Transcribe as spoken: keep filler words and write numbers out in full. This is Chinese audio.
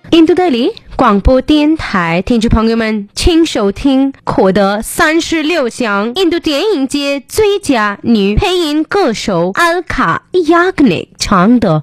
印度德里广播电台听众朋友们，请收听获得三十六项印度电影节最佳女配音歌手阿尔卡·亚格尼唱的